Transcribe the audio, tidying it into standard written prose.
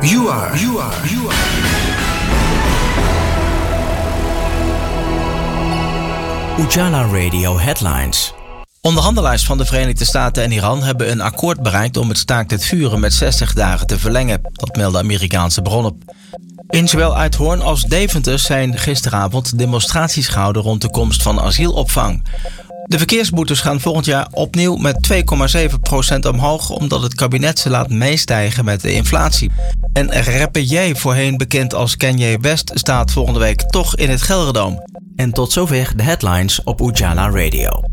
You are. Ujala Radio Headlines. Onderhandelaars van de Verenigde Staten en Iran hebben een akkoord bereikt om het staakt het vuren met 60 dagen te verlengen. Dat melden Amerikaanse bronnen. In zowel Uithoorn als Deventer zijn gisteravond demonstraties gehouden rond de komst van asielopvang. De verkeersboetes gaan volgend jaar opnieuw met 2,7% omhoog, omdat het kabinet ze laat meestijgen met de inflatie. En rapper J, voorheen bekend als Kanye West, staat volgende week toch in het Gelredome. En tot zover de headlines op Ujala Radio.